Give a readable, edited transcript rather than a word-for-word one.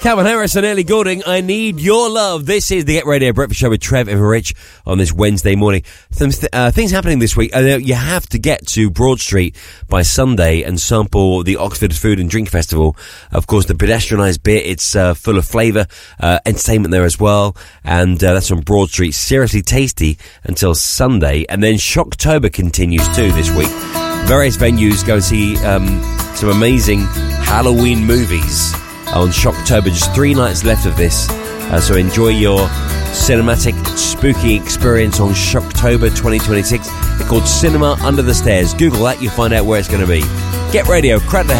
Calvin Harris and Ellie Goulding, I Need Your Love. This is the Get Radio Breakfast Show with Trev and Rich on this Wednesday morning. Some things happening this week. You have to get to Broad Street by Sunday and sample the Oxford Food and Drink Festival. Of course, the pedestrianised bit, it's full of flavour, entertainment there as well. And that's on Broad Street. Seriously tasty until Sunday. And then Shocktober continues too this week. Various venues go and see some amazing Halloween movies on Shocktober. Just 3 nights left of this, so enjoy your cinematic spooky experience on Shocktober 2026. They're called Cinema Under the Stairs. Google that, you'll find out where it's going to be. Get Radio, crack the